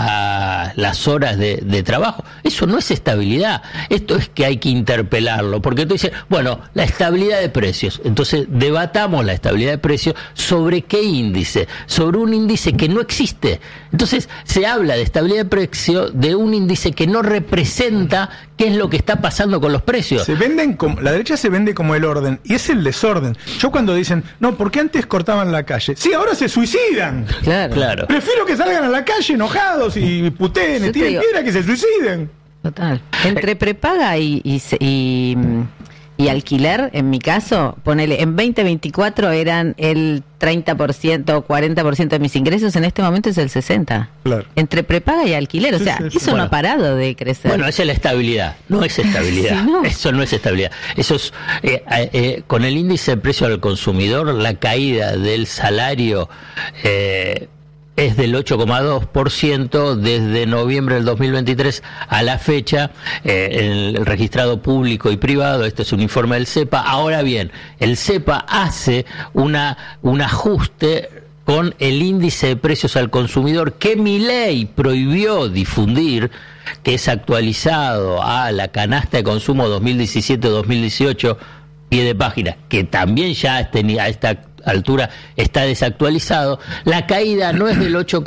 la, las horas de, de trabajo. Eso no es estabilidad. Esto es que hay que interpelarlo, porque tú dices, bueno, la estabilidad de precios. Entonces debatamos la estabilidad de precios sobre qué índice, sobre un índice que no existe. Entonces se habla de estabilidad de precios de un índice que no representa qué es lo que está pasando con los precios. Se venden como, la derecha se vende como el orden, y es el desorden. Yo cuando dicen, no, ¿por qué antes cortaban la calle? Sí, ahora se suicidan. Claro. Claro. Prefiero que salgan a la calle enojados y puteen, y tiren piedra, que se suiciden. Total. Entre prepaga y, y, y, y alquiler, en mi caso, ponele, en veinte veinticuatro eran el treinta por ciento o cuarenta por ciento de mis ingresos, en este momento es el sesenta por ciento. Claro. Entre prepaga y alquiler, sí, o sea, sí, sí. eso Bueno, no ha parado de crecer. Bueno, esa es la estabilidad, no es estabilidad. Sí, no. Eso no es estabilidad. Eso es, eh, eh, con el índice de precio al consumidor, la caída del salario eh, es del ocho coma dos por ciento desde noviembre del dos mil veintitrés a la fecha, eh, el, el registrado público y privado. Este es un informe del CEPA. Ahora bien, el CEPA hace una un ajuste con el índice de precios al consumidor que Milei prohibió difundir, que es actualizado a la canasta de consumo dos mil diecisiete dos mil dieciocho, pie de página, que también ya tenía a esta altura está desactualizado. La caída no es del ocho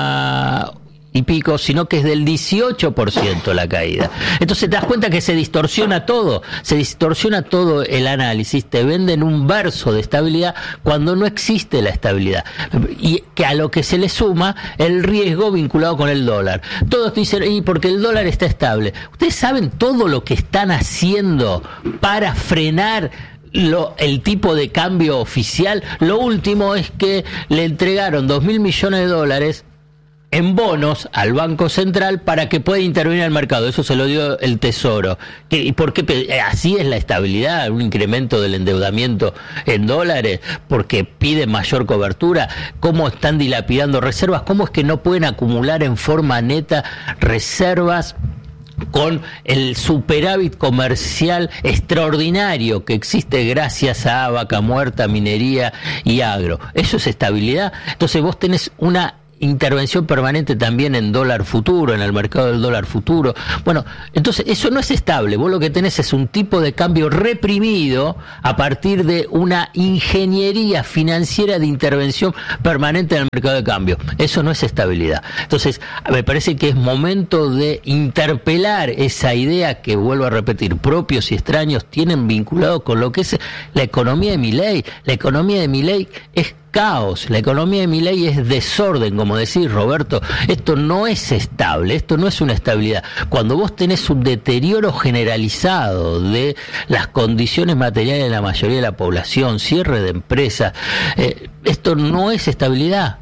y pico, sino que es del dieciocho por ciento la caída. Entonces te das cuenta que se distorsiona todo, se distorsiona todo el análisis, te venden un verso de estabilidad cuando no existe la estabilidad, y que a lo que se le suma el riesgo vinculado con el dólar. Todos dicen, y porque el dólar está estable. Ustedes saben todo lo que están haciendo para frenar Lo, el tipo de cambio oficial. Lo último es que le entregaron dos mil millones de dólares en bonos al Banco Central para que pueda intervenir el mercado. Eso se lo dio el Tesoro. ¿Qué, ¿Y por qué? Así es la estabilidad, un incremento del endeudamiento en dólares, porque pide mayor cobertura. ¿Cómo están dilapidando reservas? ¿Cómo es que no pueden acumular en forma neta reservas con el superávit comercial extraordinario que existe gracias a vaca muerta, minería y agro? Eso es estabilidad. Entonces vos tenés una intervención permanente también en dólar futuro, en el mercado del dólar futuro. Bueno, entonces eso no es estable. Vos lo que tenés es un tipo de cambio reprimido a partir de una ingeniería financiera de intervención permanente en el mercado de cambio. Eso no es estabilidad. Entonces, me parece que es momento de interpelar esa idea que, vuelvo a repetir, propios y extraños tienen vinculado con lo que es la economía de Milei. La economía de Milei es caos, la economía de Milei es desorden, como decís, Roberto. Esto no es estable, esto no es una estabilidad. Cuando vos tenés un deterioro generalizado de las condiciones materiales de la mayoría de la población, cierre de empresas, eh, esto no es estabilidad.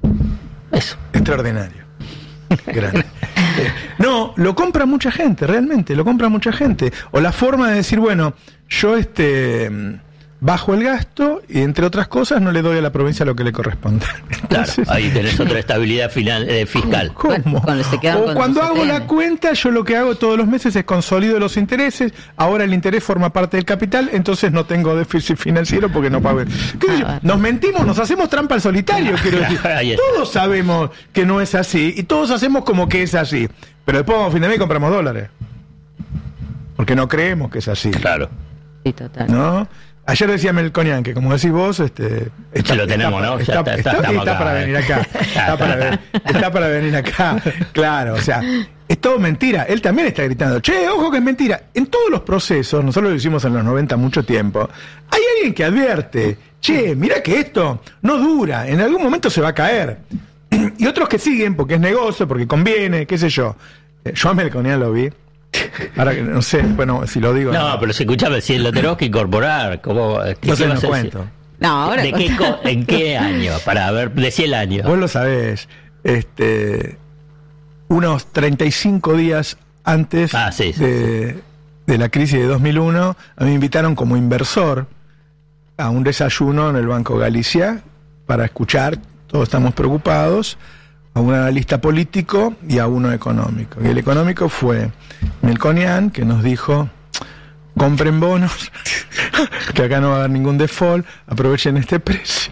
Eso. Extraordinario. Grande. Eh, no, lo compra mucha gente, realmente, lo compra mucha gente. O la forma de decir, bueno, yo este... bajo el gasto y, entre otras cosas, no le doy a la provincia lo que le corresponde. Entonces, claro, ahí tenés otra estabilidad final, eh, fiscal. ¿Cómo? Cuando se quedan o cuando hago se la cuenta, yo lo que hago todos los meses es consolido los intereses, ahora el interés forma parte del capital, entonces no tengo déficit financiero porque no pago. Ah, nos mentimos, nos hacemos trampa al solitario, quiero decir. Todos sabemos que no es así y todos hacemos como que es así, pero después a fin de mes compramos dólares. Porque no creemos que es así. Claro. Sí, total. ¿No? Ayer decía Melconian que, como decís vos, este, está, lo tenemos, está, ¿no? Está, está, está, está, está para venir acá. Está para, ver, está para venir acá. Claro, o sea, es todo mentira. Él también está gritando, che, ojo que es mentira. En todos los procesos, nosotros lo hicimos en los noventa mucho tiempo, hay alguien que advierte, che, mira que esto no dura, en algún momento se va a caer. Y otros que siguen porque es negocio, porque conviene, qué sé yo. Yo a Melconian lo vi. Ahora que no sé, bueno, si lo digo. No, no. Pero si escuchame, si lo tenemos que incorporar, ¿cómo? No se nos cuento. No, ahora. ¿De qué, ¿En qué año? Para ver, decí el año. Vos lo sabés. Este, unos treinta y cinco días antes ah, sí, sí, de, sí. de la crisis de dos mil uno, a mí me invitaron como inversor a un desayuno en el Banco Galicia para escuchar, todos estamos preocupados, a un analista político y a uno económico. Y el económico fue Melconian, que nos dijo, compren bonos, que acá no va a haber ningún default, aprovechen este precio.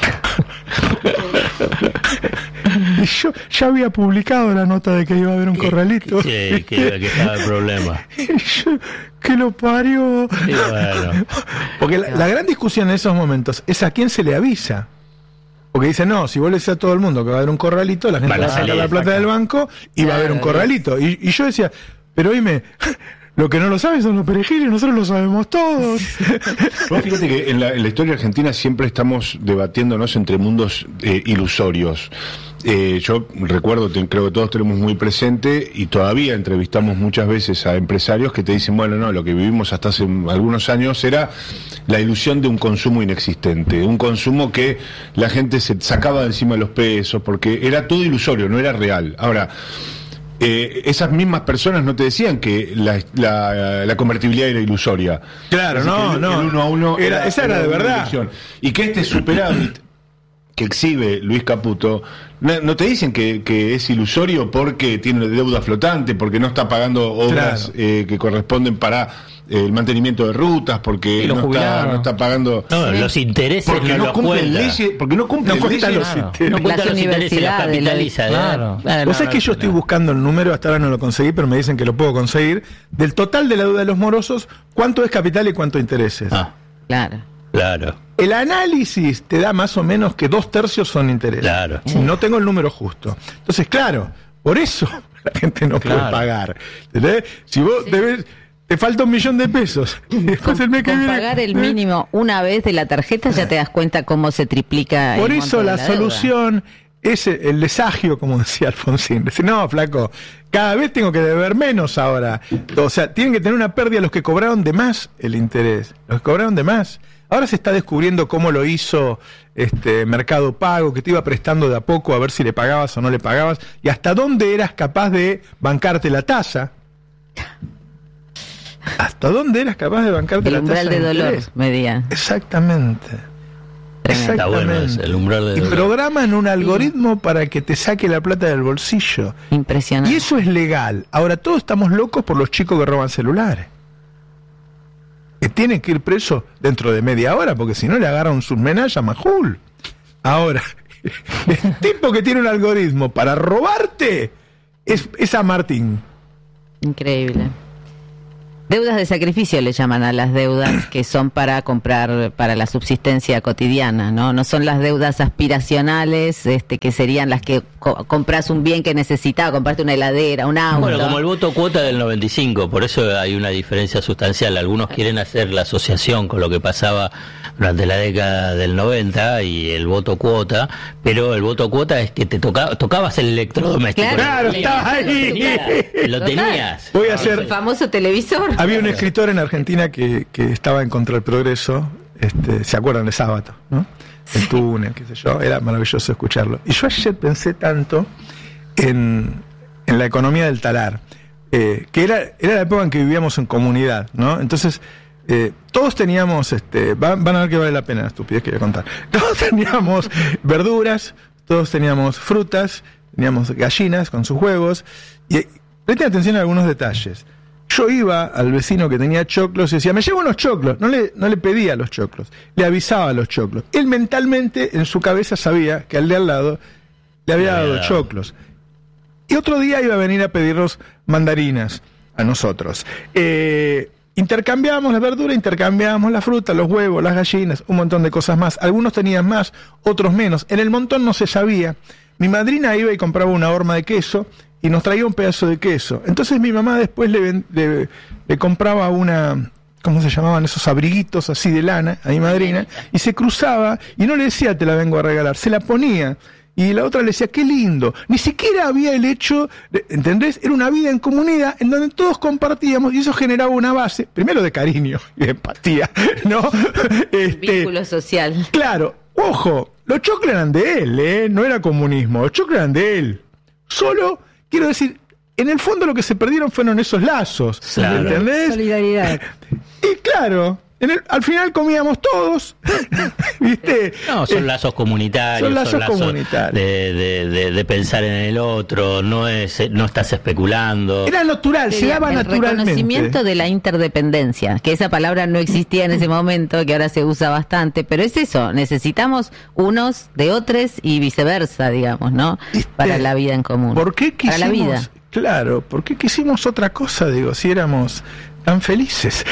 Y yo ya había publicado la nota de que iba a haber un corralito. Sí, que, que estaba el problema. Y yo, que lo parió. Sí, bueno. Porque la, la gran discusión en esos momentos es a quién se le avisa. Porque dice, no, si vos le decís a todo el mundo que va a haber un corralito, la gente va a sacar la plata del banco y va a haber un corralito. Y, y yo decía, pero oíme, lo que no lo saben son los perejiles, nosotros lo sabemos todos. Vos fíjate que en la, en la historia argentina siempre estamos debatiéndonos entre mundos eh, ilusorios. Eh, yo recuerdo, te, creo que todos tenemos muy presente y todavía entrevistamos muchas veces a empresarios que te dicen, bueno, no, lo que vivimos hasta hace algunos años era la ilusión de un consumo inexistente, un consumo que la gente se sacaba de encima de los pesos porque era todo ilusorio, no era real. Ahora, eh, esas mismas personas no te decían que la, la, la convertibilidad era ilusoria. Claro, no, el, no. El uno a uno era, era, esa era, era de verdad. Ilusión. Y que este superávit que exhibe Luis Caputo, no, no te dicen que, que es ilusorio porque tiene deuda flotante, porque no está pagando obras claro. eh, que corresponden para eh, el mantenimiento de rutas, porque no está, no está pagando no, los intereses porque no, no cumplen leyes, porque no cumplen no leyes, los claro. no cuentan los intereses, los capitaliza. Claro. Claro. Vos sabés que yo estoy buscando el número, hasta ahora no lo conseguí, pero me dicen que lo puedo conseguir, del total de la deuda de los morosos, cuánto es capital y cuánto intereses. Ah, claro. Claro. El análisis te da más o menos que dos tercios son intereses. Claro. Sí. No tengo el número justo. Entonces, claro, por eso la gente no claro. puede pagar. ¿Entendés? Si vos sí. debes, te falta un millón de pesos. Y después con, el mes que con viene, pagar el mínimo una vez de la tarjeta ya te das cuenta cómo se triplica. Por el eso monto la, de la solución deuda. Es el desagio, como decía Alfonsín. Decir, no, flaco, cada vez tengo que deber menos ahora. O sea, tienen que tener una pérdida los que cobraron de más el interés. Los que cobraron de más. Ahora se está descubriendo cómo lo hizo este Mercado Pago, que te iba prestando de a poco a ver si le pagabas o no le pagabas, y hasta dónde eras capaz de bancarte la tasa. ¿Hasta dónde eras capaz de bancarte el la tasa? El umbral de dolor, medía. Exactamente. Está bueno, es el umbral de y dolor. programan un algoritmo para que te saque la plata del bolsillo. Impresionante. Y eso es legal. Ahora, todos estamos locos por los chicos que roban celulares. Que tienen que ir presos dentro de media hora, porque si no le agarra un submenage a Majul. Ahora, el tipo que tiene un algoritmo para robarte es, es a Martín. Increíble. Deudas de sacrificio le llaman a las deudas que son para comprar, para la subsistencia cotidiana, ¿no? No son las deudas aspiracionales, este, que serían las que co compras un bien que necesitas, compraste una heladera, un auto. Bueno, como el voto cuota del noventa y cinco, por eso hay una diferencia sustancial. Algunos quieren hacer la asociación con lo que pasaba durante la década del noventa y el voto cuota, pero el voto cuota es que te tocaba, tocabas el electrodoméstico. Claro, estaba ahí. Lo tenías. Voy a hacer... El famoso televisor. Había un escritor en Argentina que, que estaba en contra del progreso, este, ¿se acuerdan de Sábato? ¿No? El túnel, qué sé yo, era maravilloso escucharlo. Y yo ayer pensé tanto en, en la economía del talar, eh, que era, era la época en que vivíamos en comunidad, ¿no? Entonces, eh, todos teníamos, este, van, van a ver que vale la pena la estupidez que voy a contar, todos teníamos verduras, todos teníamos frutas, teníamos gallinas con sus huevos, y presten atención a algunos detalles. Yo iba al vecino que tenía choclos y decía, me llevo unos choclos. No le, no le pedía los choclos, le avisaba los choclos. Él mentalmente, en su cabeza, sabía que al de al lado le había dado yeah. choclos. Y otro día iba a venir a pedirnos mandarinas a nosotros. Eh, intercambiábamos la verdura, intercambiábamos la fruta, los huevos, las gallinas, un montón de cosas más. Algunos tenían más, otros menos. En el montón no se sabía. Mi madrina iba y compraba una horma de queso y nos traía un pedazo de queso. Entonces mi mamá después le, le, le compraba una, ¿cómo se llamaban esos abriguitos así de lana a mi madrina? Y se cruzaba y no le decía te la vengo a regalar, se la ponía. Y la otra le decía, qué lindo. Ni siquiera había el hecho, de, ¿entendés? Era una vida en comunidad en donde todos compartíamos y eso generaba una base, primero de cariño y de empatía, ¿no? Este, vínculo social. Claro, ojo, los choclos eran de él, ¿eh? No era comunismo, los choclos eran de él. Solo... Quiero decir, en el fondo lo que se perdieron fueron esos lazos, claro. ¿Entendés? Solidaridad. Y claro, en el, al final comíamos todos, ¿viste? No, son eh, lazos comunitarios, son lazos, son lazos comunitarios. De, de, de, de pensar en el otro, no es, no estás especulando. Era natural, se daba el naturalmente. El reconocimiento de la interdependencia, que esa palabra no existía en ese momento, que ahora se usa bastante, pero es eso, necesitamos unos de otros y viceversa, digamos, ¿no? ¿Viste? Para la vida en común. ¿Por qué quisimos, para la vida? Claro, ¿por qué quisimos otra cosa, digo, si éramos tan felices?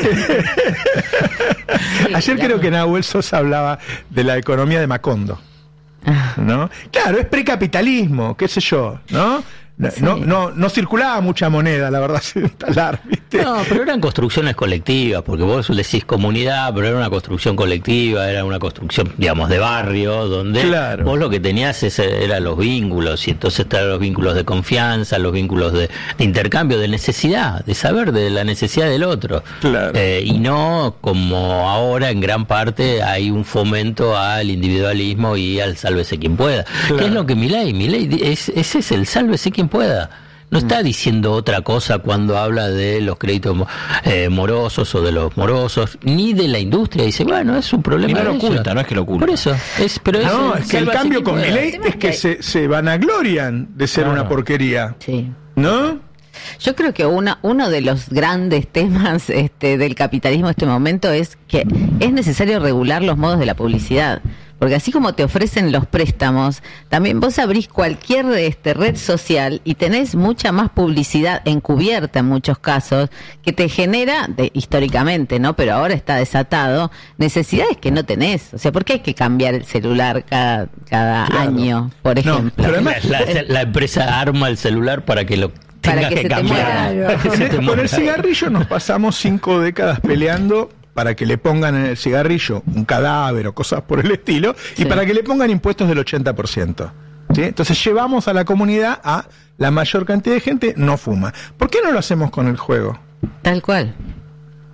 Sí, ayer claro. Creo que Nahuel Sosa hablaba de la economía de Macondo, ¿no? Claro, es precapitalismo, qué sé yo, ¿no? No, sí. no, no, no circulaba mucha moneda, la verdad, sin talar, ¿viste? No, pero eran construcciones colectivas, porque vos decís comunidad, pero era una construcción colectiva, era una construcción, digamos, de barrio, donde claro. Vos lo que tenías ese, eran los vínculos, y entonces estaban los vínculos de confianza, los vínculos de, de intercambio, de necesidad, de saber de la necesidad del otro. Claro. Eh, y no como ahora en gran parte hay un fomento al individualismo y al sálvese quien pueda. Claro. ¿Qué es lo que Milei? Milei es, ese es el sálvese quien pueda. No está diciendo otra cosa cuando habla de los créditos eh, morosos o de los morosos, ni de la industria. Dice, bueno, es un problema. Y no de lo ellos. oculta, no es que lo oculta. Por eso. Es, pero no, es, es que el cambio con Milei es que se, se vanaglorian de ser claro. Una porquería. Sí. ¿No? Yo creo que una, uno de los grandes temas este, del capitalismo en este momento es que es necesario regular los modos de la publicidad. Porque así como te ofrecen los préstamos, también vos abrís cualquier este, red social y tenés mucha más publicidad encubierta en muchos casos que te genera, de, históricamente, ¿no? Pero ahora está desatado, necesidades que no tenés. O sea, ¿por qué hay que cambiar el celular cada, cada claro. año, por ejemplo? No, pero además, la, la, la empresa arma el celular para que lo para que, que se cambiar. Te muera. Con, el, con el cigarrillo nos pasamos cinco décadas peleando para que le pongan en el cigarrillo un cadáver o cosas por el estilo, sí. Y para que le pongan impuestos del ochenta por ciento. ¿Sí? Entonces llevamos a la comunidad a la mayor cantidad de gente no fuma. ¿Por qué no lo hacemos con el juego? Tal cual.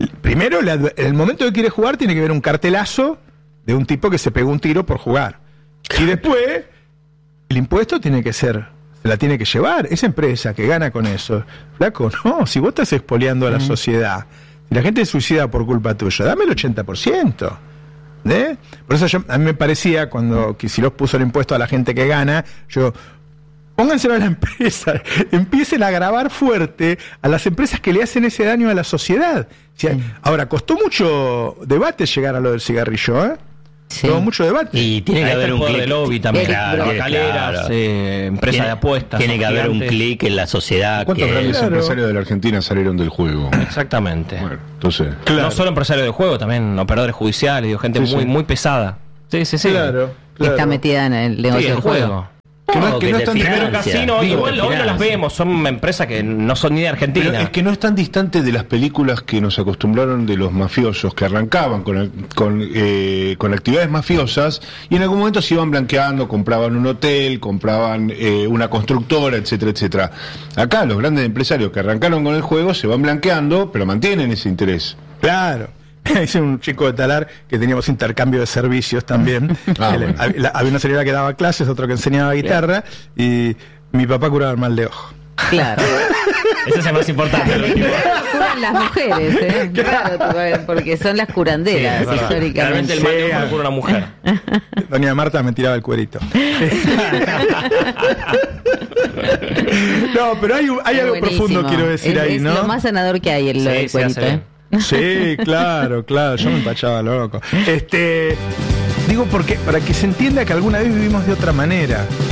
primero, en el momento que quiere jugar, tiene que ver un cartelazo de un tipo que se pegó un tiro por jugar. Y después, el impuesto tiene que ser, se la tiene que llevar. Esa empresa que gana con eso, flaco, no, si vos estás expoliando a la mm. sociedad, si la gente se suicida por culpa tuya, dame el ochenta por ciento. ¿Eh? Por eso yo, a mí me parecía, cuando Kicillof puso el impuesto a la gente que gana, yo, pónganselo a la empresa, empiecen a grabar fuerte a las empresas que le hacen ese daño a la sociedad. O sea, mm. Ahora, costó mucho debate llegar a lo del cigarrillo, ¿eh? Sí. Todo mucho debate. Y tiene que haber un clic de lobby también. Claro, claro. Eh, empresa tiene, de apuestas. Tiene que haber un clic en la sociedad. ¿Cuántos que... grandes claro. empresarios de la Argentina salieron del juego? Exactamente. Bueno, entonces. Claro. No solo empresarios del juego, también operadores judiciales, digo, gente sí, muy, sí. muy pesada. Sí, sí, sí. Claro. claro. Está metida en el negocio sí, del juego. juego. Que no, no, que no están primero casino, igual hoy no las vemos, son empresas que no son ni de Argentina. Pero es que no están distantes de las películas que nos acostumbraron de los mafiosos, que arrancaban con, con, eh, con actividades mafiosas y en algún momento se iban blanqueando, compraban un hotel, compraban eh, una constructora, etcétera, etcétera. Acá los grandes empresarios que arrancaron con el juego se van blanqueando, pero mantienen ese interés. Claro. Hice un chico de Talar que teníamos intercambio de servicios también. Ah, bueno. Había una señora que daba clases, otro que enseñaba guitarra, claro. Y mi papá curaba el mal de ojo. Claro. Ese es el más importante. Curan las mujeres, ¿eh? Claro, porque son las curanderas, sí, históricamente. Realmente el mal de ojo lo cura una mujer. Doña Marta me tiraba el cuerito. No, pero hay, hay algo profundo, quiero decir, es, ahí, es ¿no? lo más sanador que hay, el, sí, el cuerito, ¿eh? Sí, claro, claro, yo me empachaba loco. Este, digo porque para que se entienda que alguna vez vivimos de otra manera.